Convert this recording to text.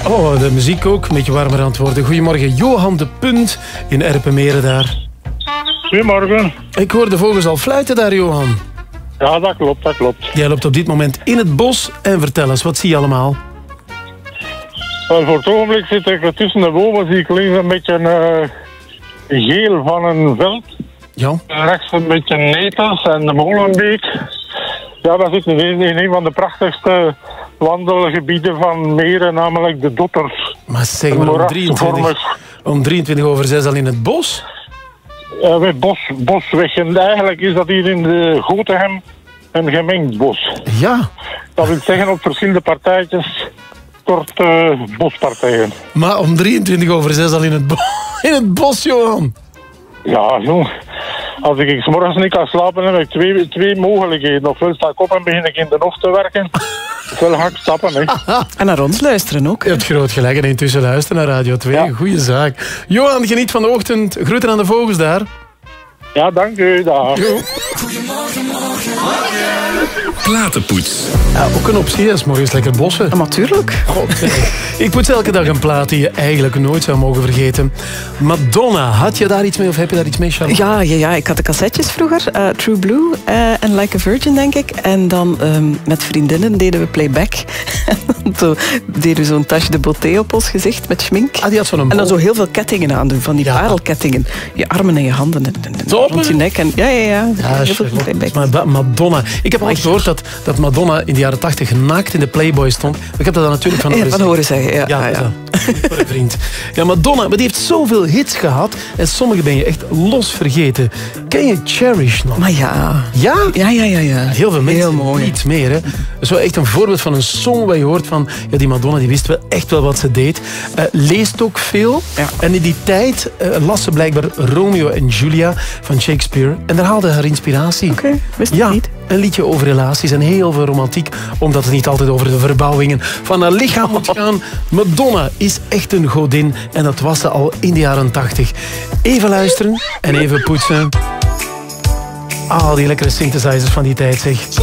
Oh, de muziek ook. Een beetje warmer aan het worden. Goedemorgen, Johan de Punt in Erpenmeren daar. Goedemorgen. Ik hoor de vogels al fluiten daar, Johan. Ja, dat klopt. Jij loopt op dit moment in het bos. En vertel eens, wat zie je allemaal? Wel, voor het ogenblik zit ik tussen de bomen, zie ik links een beetje geel van een veld. Ja. Rechts een beetje netels en de Molenbeek. Ja, dat zit in een van de prachtigste wandelgebieden van Meren, namelijk de Dotters. Maar zeg maar, om 23 over 6 al in het bos? Met bosweg. En eigenlijk is dat hier in de Gotegem een gemengd bos. Ja. Dat wil zeggen op verschillende partijtjes tot bospartijen. Maar om 23 over 6 al in het bos, Johan? Ja, jong. Als ik 's morgens niet kan slapen, heb ik twee mogelijkheden. Ofwel sta ik op en begin ik in de nacht te werken. Ofwel ga ik stappen. Hè. En naar ons luisteren ook. Je hebt groot gelijk en intussen luisteren naar Radio 2. Ja. Goeie zaak. Johan, geniet van de ochtend. Groeten aan de vogels daar. Ja, dank u. Dag. Goedemorgen, platenpoets. Ja, ook een optie, is morgens lekker bossen. Ja, natuurlijk. Ik poets elke dag een plaat die je eigenlijk nooit zou mogen vergeten. Madonna, had je daar iets mee of heb je daar iets mee, Charlotte? Ja, ik had de cassettes vroeger. True Blue en Like a Virgin, denk ik. En dan met vriendinnen deden we playback. Toen deden we zo'n tache de beauté op ons gezicht met schmink. Die had zo'n en dan zo heel veel kettingen aandoen, van die parelkettingen. Je armen en je handen en rond je nek. En, ja. Heel veel playback. Maar Madonna. Ik heb al gehoord dat Madonna in de jaren 80 naakt in de Playboy stond. Ik heb dat dan natuurlijk van horen zeggen. Ja. Voor een vriend. Ja, Madonna, maar die heeft zoveel hits gehad en sommige ben je echt los vergeten. Ken je Cherish nog? Maar ja. Ja? Ja. Heel veel mensen heel mooi. niet meer. Hè. Dat is wel echt een voorbeeld van een song waar je hoort van... Ja, die Madonna die wist wel echt wel wat ze deed. Leest ook veel. Ja. En in die tijd las ze blijkbaar Romeo en Julia van Shakespeare. En daar haalde haar inspiratie. Oké, wist ik niet. Een liedje over relaties en heel veel romantiek. Omdat het niet altijd over de verbouwingen van haar lichaam moet gaan. Madonna is echt een godin. En dat was ze al in de jaren 80. Even luisteren en even poetsen. Die lekkere synthesizers van die tijd, zeg.